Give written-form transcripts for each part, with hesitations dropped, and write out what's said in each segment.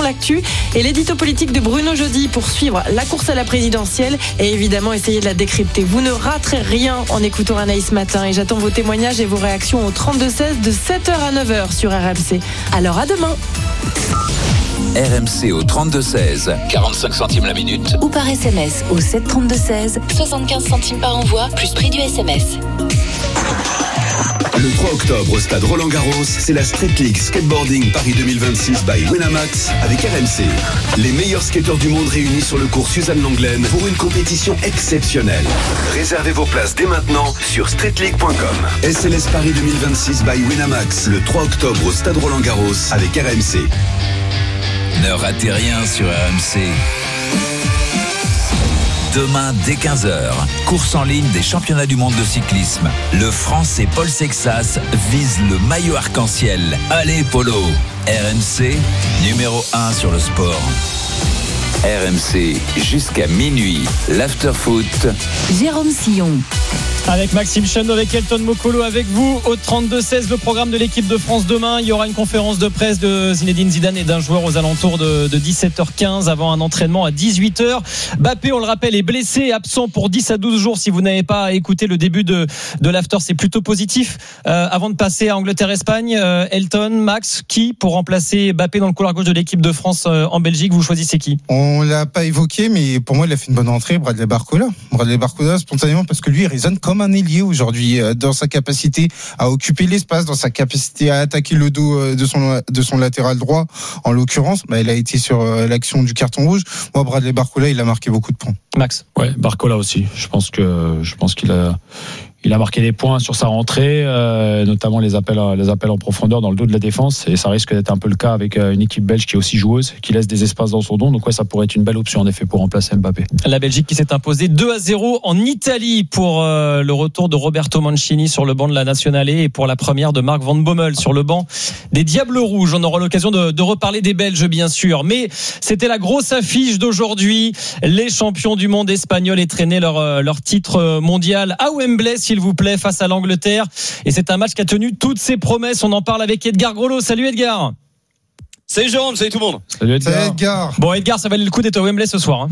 l'actu et l'édito politique de Bruno Jeudi pour suivre la course à la présidentielle et évidemment essayer de la décrypter. Vous ne raterez rien en écoutant Anaïs Matin et j'attends vos témoignages et vos réactions au 32-16 de 7h à 9h sur RMC. Alors à demain. RMC au 32-16, 45 centimes la minute. Ou par SMS au 732-16, 75 centimes par envoi, plus prix du SMS. Le 3 octobre au stade Roland-Garros, c'est la Street League Skateboarding Paris 2026 by Winamax avec RMC. Les meilleurs skateurs du monde réunis sur le cours Suzanne Lenglen pour une compétition exceptionnelle. Réservez vos places dès maintenant sur streetleague.com. SLS Paris 2026 by Winamax, le 3 octobre au stade Roland-Garros avec RMC. Ne ratez rien sur RMC. Demain dès 15h, course en ligne des championnats du monde de cyclisme. Le Français Paul Sexas vise le maillot arc-en-ciel. Allez Polo, RMC, numéro 1 sur le sport. RMC, jusqu'à minuit, l'after-foot. Jérôme Sillon. Avec Maxime Chano, avec Elton Mokolo, avec vous au 32-16, le programme de l'équipe de France demain. Il y aura une conférence de presse de Zinedine Zidane et d'un joueur aux alentours de 17h15 avant un entraînement à 18h. Mbappé, on le rappelle, est blessé, absent pour 10 à 12 jours. Si vous n'avez pas écouté le début de l'after, c'est plutôt positif. Avant de passer à Angleterre-Espagne, Elton, Max, qui pour remplacer Mbappé dans le couloir gauche de l'équipe de France en Belgique, vous choisissez qui? On l'a pas évoqué, mais pour moi, il a fait une bonne entrée, Bradley Barcola. Bradley Barcola, spontanément, parce que lui, il résonne comme un ailier aujourd'hui, dans sa capacité à occuper l'espace, dans sa capacité à attaquer le dos de son latéral droit. En l'occurrence, il a été sur l'action du carton rouge. Moi, Bradley Barcola, il a marqué beaucoup de points. Max. Ouais, Barcola aussi. Je pense qu'il a marqué des points sur sa rentrée, notamment les appels en profondeur dans le dos de la défense, et ça risque d'être un peu le cas avec une équipe belge qui est aussi joueuse, qui laisse des espaces dans son dos. Donc ouais, ça pourrait être une belle option en effet pour remplacer Mbappé. La Belgique qui s'est imposée 2-0 en Italie pour le retour de Roberto Mancini sur le banc de la Nationale et pour la première de Marc Van Bommel sur le banc des Diables Rouges. On aura l'occasion de reparler des Belges bien sûr, mais c'était la grosse affiche d'aujourd'hui. Les champions du monde espagnols étrenaient leur titre mondial à Wembley, s'il vous plaît, face à l'Angleterre. Et c'est un match qui a tenu toutes ses promesses. On en parle avec Edgar Grolot. Salut Edgar. Salut Jérôme, salut tout le monde. Salut Edgar. Salut Edgar. Bon Edgar, ça valait le coup d'être à Wembley ce soir.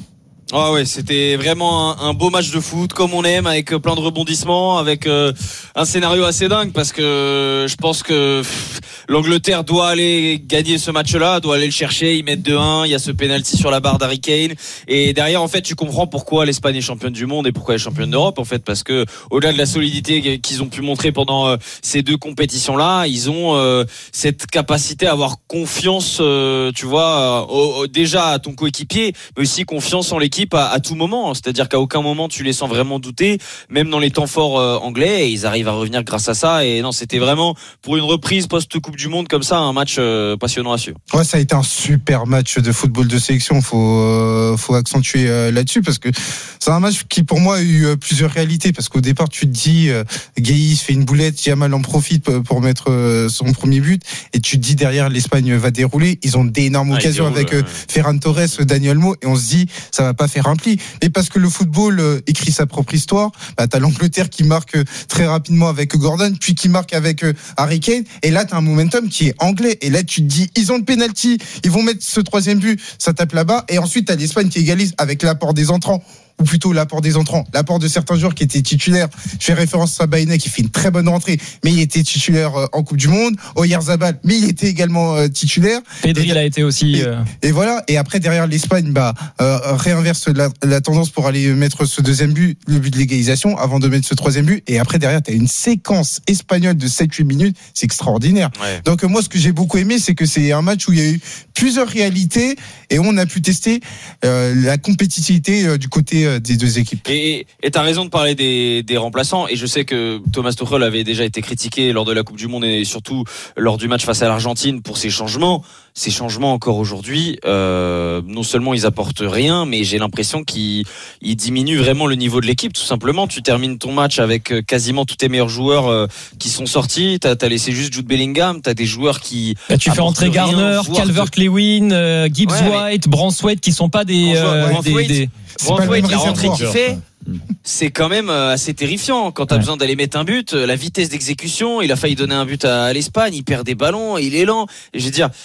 Ah ouais, c'était vraiment un beau match de foot comme on aime, avec plein de rebondissements, avec un scénario assez dingue, parce que je pense que l'Angleterre doit aller gagner ce match-là, doit aller le chercher, y mettre 2-1, il y a ce penalty sur la barre d'Harry Kane, et derrière en fait tu comprends pourquoi l'Espagne est championne du monde et pourquoi elle est championne d'Europe en fait, parce que au-delà de la solidité qu'ils ont pu montrer pendant ces deux compétitions-là, ils ont cette capacité à avoir confiance, tu vois, déjà à ton coéquipier, mais aussi confiance en l'équipe à tout moment, c'est-à-dire qu'à aucun moment tu les sens vraiment douter, même dans les temps forts anglais, et ils arrivent à revenir grâce à ça. Et non, c'était vraiment pour une reprise post-Coupe du Monde comme ça, un match passionnant à suivre. Ouais, ça a été un super match de football de sélection, faut accentuer là-dessus, parce que c'est un match qui pour moi a eu plusieurs réalités, parce qu'au départ tu te dis Gueye fait une boulette, Yamal en profite pour mettre son premier but, et tu te dis derrière l'Espagne va dérouler, ils ont d'énormes occasions avec Ferran Torres, Dani Olmo, et on se dit ça va pas faire un pli. Mais parce que le football écrit sa propre histoire, t'as l'Angleterre qui marque très rapidement avec Gordon, puis qui marque avec Harry Kane, et là t'as un momentum qui est anglais, et là tu te dis ils ont le penalty, ils vont mettre ce troisième but, ça tape là-bas, et ensuite t'as l'Espagne qui égalise avec l'apport des entrants, ou plutôt l'apport de certains joueurs qui étaient titulaires. Je fais référence à Baïné qui fait une très bonne rentrée, mais il était titulaire en Coupe du Monde. Oyarzabal, mais il était également titulaire. Pedri l'a été aussi. Et voilà. Et après derrière l'Espagne réinverse la tendance pour aller mettre ce deuxième but, le but de l'égalisation, avant de mettre ce troisième but. Et après derrière t'as une séquence espagnole de 7-8 minutes, c'est extraordinaire. Ouais. Donc moi ce que j'ai beaucoup aimé, c'est que c'est un match où il y a eu plusieurs réalités et on a pu tester la compétitivité du côté des deux équipes. Et t'as raison de parler des remplaçants, et je sais que Thomas Tuchel avait déjà été critiqué lors de la Coupe du Monde et surtout lors du match face à l'Argentine pour ces changements. Ces changements encore aujourd'hui, non seulement ils apportent rien, mais j'ai l'impression qu'ils diminuent vraiment le niveau de l'équipe, tout simplement. Tu termines ton match avec quasiment tous tes meilleurs joueurs qui sont sortis, t'as laissé juste Jude Bellingham, t'as des joueurs qui... tu fais entrer Garner, Calvert-Lewin, Gibbs White, Braithwaite, qui sont pas des... Braithwaite, il a rentré kiffé. c'est quand même assez terrifiant quand t'as besoin d'aller mettre un but. La vitesse d'exécution, il a failli donner un but à l'Espagne, il perd des ballons, il est lent. Et je veux dire,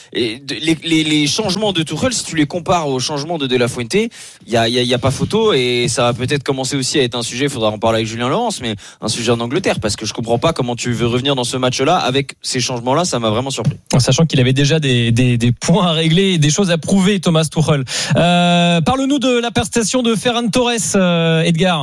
les changements de Tuchel, si tu les compares aux changements de La Fuente, il y a pas photo, et ça va peut-être commencer aussi à être un sujet. Il faudra en parler avec Julien Laurence, mais un sujet en Angleterre, parce que je comprends pas comment tu veux revenir dans ce match-là avec ces changements-là. Ça m'a vraiment surpris. En sachant qu'il avait déjà des points à régler, et des choses à prouver, Thomas Tuchel. Parle-nous de la prestation de Ferran Torres, Edgar.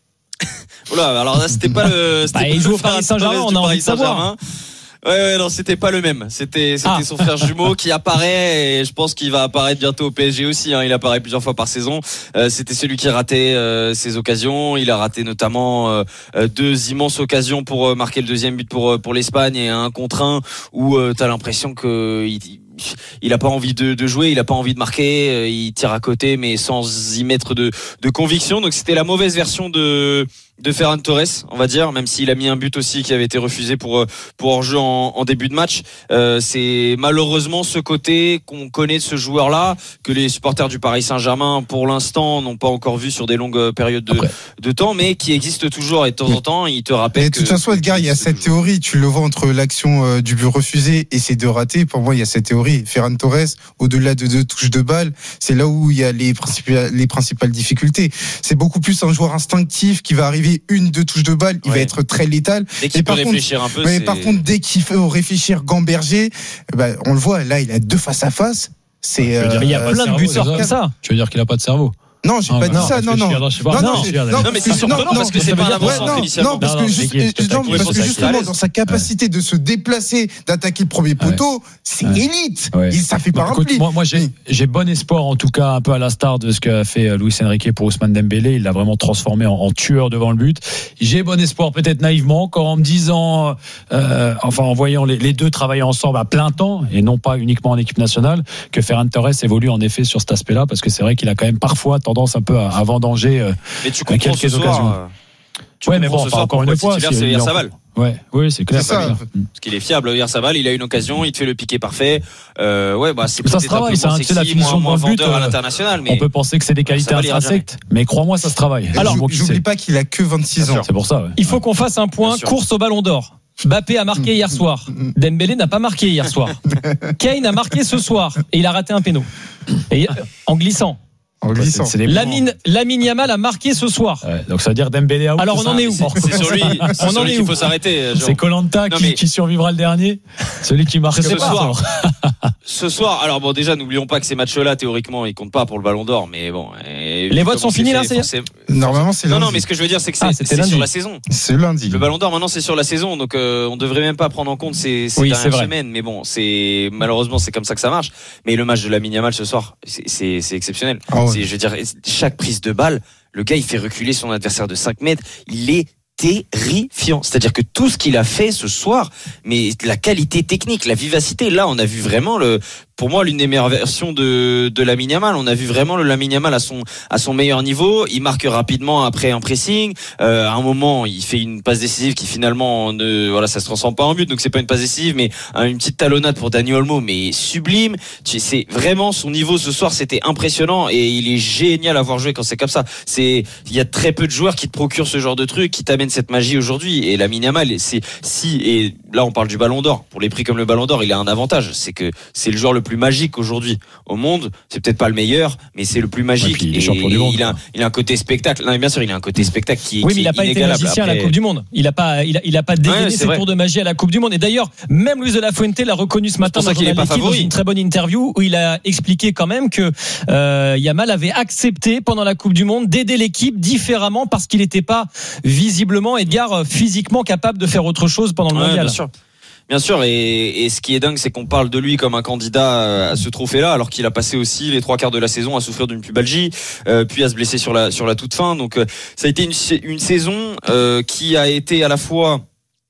Oula, alors là, c'était pas le. Il joue au Paris Saint-Germain, on a envie de savoir. Ouais, non, c'était pas le même. C'était son frère jumeau qui apparaît, et je pense qu'il va apparaître bientôt au PSG aussi. Il apparaît plusieurs fois par saison. C'était celui qui ratait ses occasions. Il a raté notamment 2 immenses occasions pour marquer le deuxième but pour l'Espagne, et un contre 1 où t'as l'impression que il a pas envie de jouer, il a pas envie de marquer, il tire à côté mais sans y mettre de conviction. Donc c'était la mauvaise version de Ferran Torres, on va dire, même s'il a mis un but aussi qui avait été refusé pour hors-jeu en début de match. C'est malheureusement ce côté qu'on connaît de ce joueur-là, que les supporters du Paris Saint-Germain pour l'instant n'ont pas encore vu sur des longues périodes de temps, mais qui existe toujours, et de temps en temps il te rappelle. Et de toute façon, Edgar, il y a cette théorie, tu le vois entre l'action du but refusé et ces 2 ratés. Pour moi, il y a cette théorie. Ferran Torres, au-delà de 2 touches de balle, c'est là où il y a les principales difficultés. C'est beaucoup plus un joueur instinctif qui va arriver 1-2 touches de balle, il va être très létal. Dès qu'il peut réfléchir un peu. Mais par contre, dès qu'il faut réfléchir, Gamberger, on le voit, là, il a 2 face à face. Il y a plein de buteurs comme ça. Tu veux dire qu'il a pas de cerveau? Non, j'ai pas dit ça. Non, mais c'est surprenant parce que c'est pas un avant-centre initialement. Non, parce que justement, dans sa capacité de se déplacer, d'attaquer le premier poteau, c'est élite. Ça fait pas un pli. Moi, j'ai bon espoir, en tout cas, un peu à l'instar de ce qu'a fait Luis Enrique pour Ousmane Dembélé. Il l'a vraiment transformé en tueur devant le but. J'ai bon espoir, peut-être naïvement, encore en me disant, en voyant les 2 travailler ensemble à plein temps, et non pas uniquement en équipe nationale, que Ferran Torres évolue en effet sur cet aspect-là, parce que c'est vrai qu'il a quand même parfois tendance un peu à vendanger quelques occasions. Mais bon, encore une fois, c'est Oyarzabal. Oui, c'est clair. C'est ça. Parce qu'il est fiable, Oyarzabal, il a une occasion, il te fait le piqué parfait. C'est ça se travaille, c'est la finition moins de but à l'international. On peut penser que c'est des qualités intrinsèques, mais crois-moi, ça se travaille. Alors, j'oublie pas qu'il a que 26 ans. C'est pour ça. Il faut qu'on fasse un point course au Ballon d'Or. Mbappé a marqué hier soir. Dembélé n'a pas marqué hier soir. Kane a marqué ce soir et il a raté un péno. Et en glissant. Lamine Yamal a marqué ce soir. Donc ça veut dire Dembélé out. Alors on en est où? C'est sur lui qu'il faut s'arrêter. C'est Koh-Lanta qui survivra le dernier. Celui qui marque ce soir. Alors bon, déjà n'oublions pas que ces matchs-là théoriquement ils comptent pas pour le Ballon d'Or, mais bon. Les votes sont finis là, c'est normalement c'est lundi. Non, mais ce que je veux dire c'est que c'est sur la saison. C'est lundi. Le Ballon d'Or maintenant c'est sur la saison, donc on devrait même pas prendre en compte ces dernières semaines. Mais bon, malheureusement c'est comme ça que ça marche. Mais le match de Lamine Yamal ce soir, c'est exceptionnel. Je veux dire, chaque prise de balle, le gars il fait reculer son adversaire de 5 mètres, il est terrifiant. C'est-à-dire que tout ce qu'il a fait ce soir, mais la qualité technique, la vivacité, là on a vu vraiment pour moi l'une des meilleures versions de Lamine Yamal. On a vu vraiment le Lamine Yamal à son meilleur niveau. Il marque rapidement après un pressing. À un moment, il fait une passe décisive qui finalement ça se transforme pas en but, donc c'est pas une passe décisive, mais une petite talonnade pour Dani Olmo, mais sublime. C'est vraiment son niveau ce soir, c'était impressionnant, et il est génial à voir jouer quand c'est comme ça. Il y a très peu de joueurs qui te procurent ce genre de truc, qui t'amènent cette magie aujourd'hui. Et Lamine Yamal, et là on parle du Ballon d'Or. Pour les prix comme le Ballon d'Or, il a un avantage, c'est que c'est le joueur le plus magique aujourd'hui au monde. C'est peut-être pas le meilleur, mais c'est le plus magique. Et il a un côté spectacle. Non, mais bien sûr, il a un côté spectacle qui mais il n'a pas été magicien à la Coupe du Monde. Il a pas dégainé ses tours de magie à la Coupe du Monde. Et d'ailleurs, même Luis de la Fuente l'a reconnu ce matin dans une très bonne interview où il a expliqué quand même que Yamal avait accepté pendant la Coupe du Monde d'aider l'équipe différemment parce qu'il n'était pas visiblement, Edgar, physiquement capable de faire autre chose pendant le mondial. Bien sûr, et ce qui est dingue, c'est qu'on parle de lui comme un candidat à ce trophée-là, alors qu'il a passé aussi les 3 quarts de la saison à souffrir d'une pubalgie, puis à se blesser sur la toute fin. Donc ça a été une saison qui a été à la fois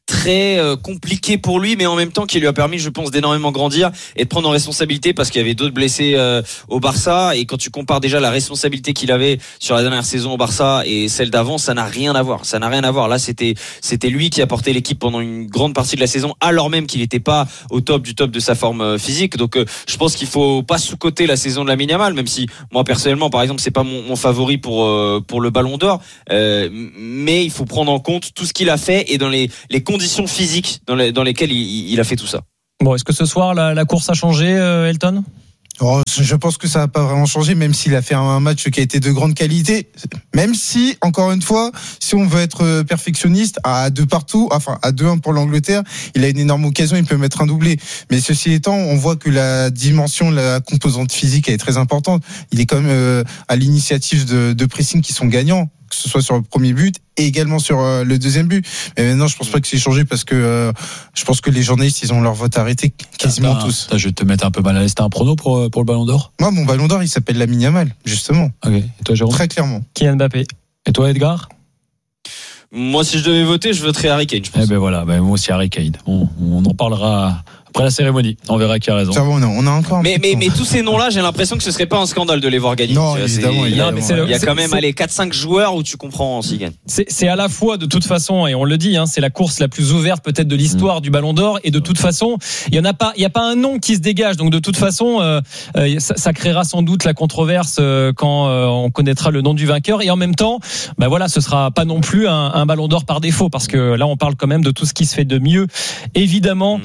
très compliqué pour lui, mais en même temps qui lui a permis, je pense, d'énormément grandir et de prendre en responsabilité, parce qu'il y avait d'autres blessés au Barça, et quand tu compares déjà la responsabilité qu'il avait sur la dernière saison au Barça et celle d'avant, ça n'a rien à voir. Là, c'était lui qui a porté l'équipe pendant une grande partie de la saison, alors même qu'il n'était pas au top du top de sa forme physique. Donc je pense qu'il faut pas sous-coter la saison de Lamine Yamal, même si moi personnellement, par exemple, c'est pas mon favori pour le Ballon d'Or, mais il faut prendre en compte tout ce qu'il a fait et dans les conditions physiques dans lesquelles il a fait tout ça. Bon, est-ce que ce soir la course a changé, Elton ? Je pense que ça n'a pas vraiment changé, même s'il a fait un match qui a été de grande qualité. Même si, encore une fois, si on veut être perfectionniste, à 2-1 pour l'Angleterre, il a une énorme occasion, il peut mettre un doublé. Mais ceci étant, on voit que la dimension, la composante physique est très importante. Il est quand même à l'initiative de pressing qui sont gagnants, que ce soit sur le premier but et également sur le deuxième but. Mais maintenant, je pense pas que c'est changé, parce que je pense que les journalistes, ils ont leur vote arrêté quasiment tous. Je vais te mettre un peu mal à l'aise. T'as un prono pour le Ballon d'Or ? Moi, mon Ballon d'Or, il s'appelle Lamine Yamal, justement. Ok. Et toi, Jérôme ? Très clairement. Kylian Mbappé. Et toi, Edgar ? Moi, si je devais voter, je voterais Harry Kane, je pense. Eh ben voilà, moi aussi Harry Kane. On en parlera après la cérémonie. On verra qui a raison. Ça va, on a encore. Mais tous ces noms-là, j'ai l'impression que ce serait pas un scandale de les voir gagner. Non, évidemment. Il y a quand même 4-5 joueurs où tu comprends s'ils gagnent. C'est à la fois, de toute façon, et on le dit, c'est la course la plus ouverte peut-être de l'histoire du Ballon d'Or, et de toute façon, il y a pas un nom qui se dégage. Donc de toute façon, ça créera sans doute la controverse quand on connaîtra le nom du vainqueur. Et en même temps, ce sera pas non plus un Ballon d'Or par défaut, parce que là, on parle quand même de tout ce qui se fait de mieux, évidemment.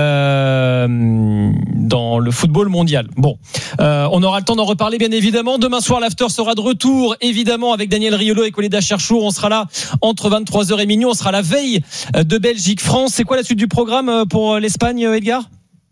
Dans le football mondial. Bon, on aura le temps d'en reparler, bien évidemment. Demain soir, l'after sera de retour, évidemment, avec Daniel Riolo et Coleda Cherchour. On sera là entre 23h et minuit. On sera la veille de Belgique-France. C'est quoi la suite du programme pour l'Espagne, Edgar ?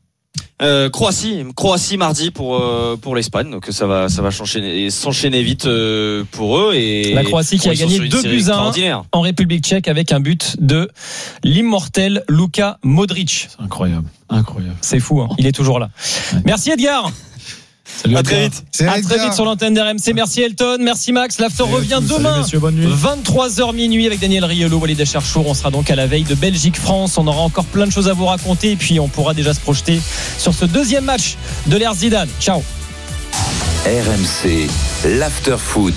Croatie mardi pour l'Espagne, donc ça va s'enchaîner vite pour eux, et la Croatie qui a gagné 2-1 en République tchèque avec un but de l'immortel Luka Modric. C'est incroyable. C'est fou, Il est toujours là. Merci Edgar. Salut, à très vite. À très vite sur l'antenne d'RMC. Merci Elton, merci Max. L'after revient demain, messieurs, bonne nuit. 23h minuit, avec Daniel Riolo, Walid Cherchour. On sera donc à la veille de Belgique-France. On aura encore plein de choses à vous raconter, et puis on pourra déjà se projeter sur ce deuxième match de l'ère Zidane. Ciao. RMC, l'after foot.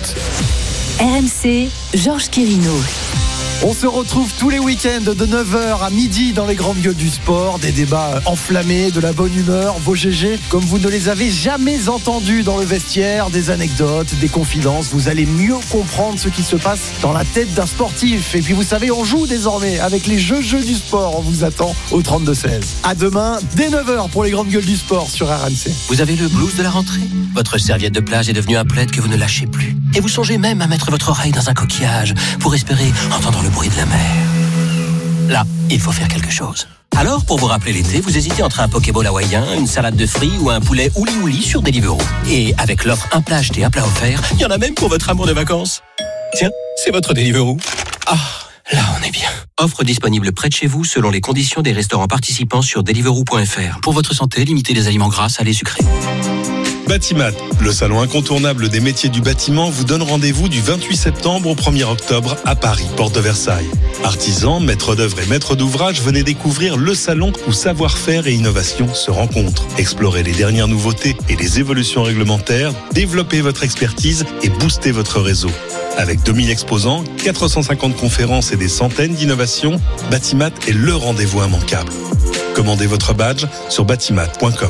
RMC, Georges Quirino. On se retrouve tous les week-ends de 9h à midi dans les grandes gueules du sport. Des débats enflammés, de la bonne humeur, vos GG comme vous ne les avez jamais entendus dans le vestiaire, des anecdotes, des confidences. Vous allez mieux comprendre ce qui se passe dans la tête d'un sportif. Et puis vous savez, on joue désormais avec les jeux du sport. On vous attend au 32-16. À demain, dès 9h pour les grandes gueules du sport sur RMC. Vous avez le blues de la rentrée ? Votre serviette de plage est devenue un plaid que vous ne lâchez plus. Et vous songez même à mettre votre oreille dans un coquillage pour espérer entendre le bruit de la mer. Là, il faut faire quelque chose. Alors, pour vous rappeler l'été, vous hésitez entre un Pokéball hawaïen, une salade de fruits ou un poulet ouli-ouli sur Deliveroo. Et avec l'offre un plat acheté, un plat offert, il y en a même pour votre amour de vacances. Tiens, c'est votre Deliveroo. Ah, là, on est bien. Offre disponible près de chez vous selon les conditions des restaurants participants sur Deliveroo.fr. Pour votre santé, limitez les aliments gras, salés, sucrés. Batimat, le salon incontournable des métiers du bâtiment, vous donne rendez-vous du 28 septembre au 1er octobre à Paris, porte de Versailles. Artisans, maîtres d'œuvre et maîtres d'ouvrage, venez découvrir le salon où savoir-faire et innovation se rencontrent. Explorez les dernières nouveautés et les évolutions réglementaires, développez votre expertise et boostez votre réseau. Avec 2000 exposants, 450 conférences et des centaines d'innovations, Batimat est le rendez-vous immanquable. Commandez votre badge sur batimat.com.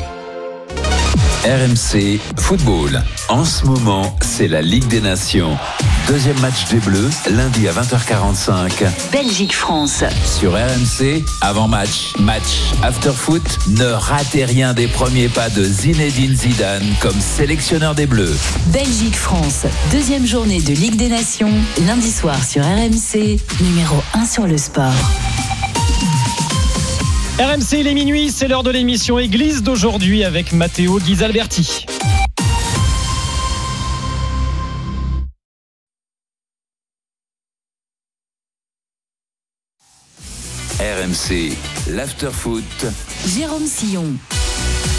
RMC Football. En ce moment, c'est la Ligue des Nations. Deuxième match des Bleus, lundi à 20h45. Belgique-France. Sur RMC, avant-match, after foot. Ne ratez rien des premiers pas de Zinedine Zidane comme sélectionneur des Bleus. Belgique-France, deuxième journée de Ligue des Nations, lundi soir sur RMC, numéro 1 sur le sport. RMC, il est minuit, c'est l'heure de l'émission Église d'aujourd'hui avec Matteo Ghisalberti. RMC, l'after foot. Jérôme Sillon.